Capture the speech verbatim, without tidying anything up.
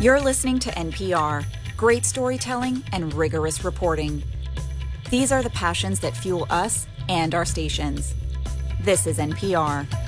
You're listening to N P R, great storytelling and rigorous reporting. These are the passions that fuel us and our stations. This is N P R.